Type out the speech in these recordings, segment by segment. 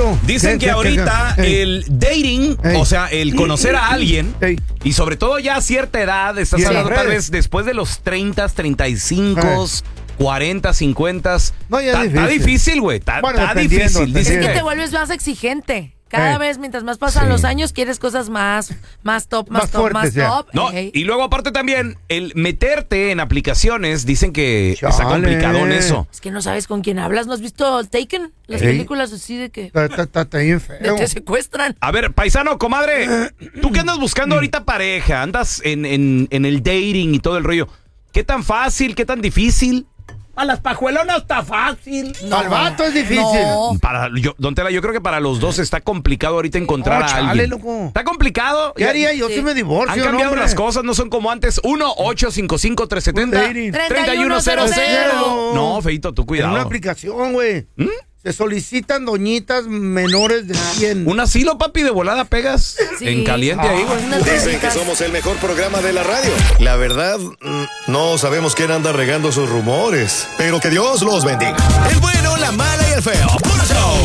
Pancho. Dicen que ahorita el dating, o sea, el conocer a alguien, y sobre todo ya a cierta edad, estás hablando tal vez después de los 30, 35, 40, 50. No, ya está difícil, güey. Está difícil. Dicen que te vuelves más exigente. Cada vez, mientras más pasan los años, quieres cosas más top. No, y luego aparte también, el meterte en aplicaciones, dicen que está complicado en eso. Es que no sabes con quién hablas. ¿No has visto Taken? Las películas así de que... Está bien feo. Te secuestran. A ver, paisano, comadre, ¿tú qué andas buscando ahorita pareja? ¿Andas en el dating y todo el rollo? ¿Qué tan fácil, qué tan difícil? A las pajuelonas está fácil. No, al vato es difícil. No. Don Tela, yo creo que para los dos está complicado ahorita encontrar a alguien. Loco. ¿Está complicado? ¿Qué haría yo si me divorcio? Han cambiado las cosas, no son como antes. 1-855-370-3100. No, Feito, tú cuidado. En una aplicación, güey. Se solicitan doñitas menores de 100. Un asilo, papi, de volada pegas en caliente ahí, güey. Dicen que somos el mejor programa de la radio. La verdad, no sabemos quién anda regando sus rumores. Pero que Dios los bendiga. El bueno, la mala y el feo. ¡Puro show!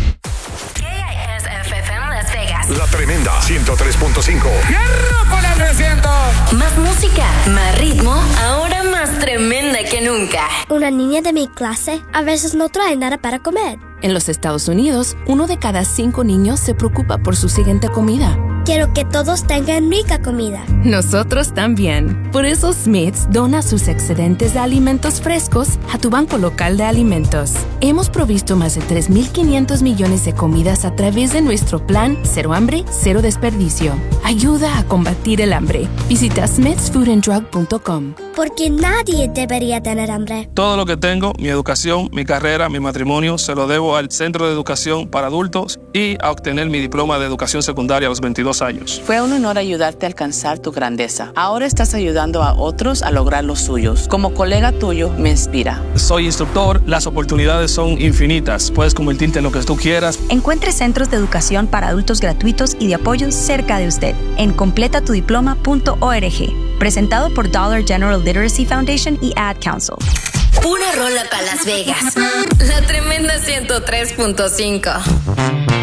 KISFM Las Vegas. La Tremenda 103.5. ¡Hierro con el 300! Más música, más ritmo, ahora más tremenda que nunca. Una niña de mi clase a veces no trae nada para comer. En los Estados Unidos, 1 de cada 5 niños se preocupa por su siguiente comida. Quiero que todos tengan rica comida. Nosotros también. Por eso Smith's dona sus excedentes de alimentos frescos a tu banco local de alimentos. Hemos provisto más de 3.500 millones de comidas a través de nuestro plan Cero Hambre, Cero Desperdicio. Ayuda a combatir el hambre. Visita smithsfoodanddrug.com. Porque nadie debería tener hambre. Todo lo que tengo, mi educación, mi carrera, mi matrimonio, se lo debo al Centro de Educación para Adultos y a obtener mi diploma de educación secundaria a los 22 años. Fue un honor ayudarte a alcanzar tu grandeza. Ahora estás ayudando a otros a lograr los suyos. Como colega tuyo, me inspira. Soy instructor, las oportunidades son infinitas. Puedes convertirte en lo que tú quieras. Encuentre centros de educación para adultos gratuitos y de apoyo cerca de usted en completatudiploma.org. Presentado por Dollar General Literacy Foundation y Ad Council. Pura rola para Las Vegas. La Tremenda 103.5.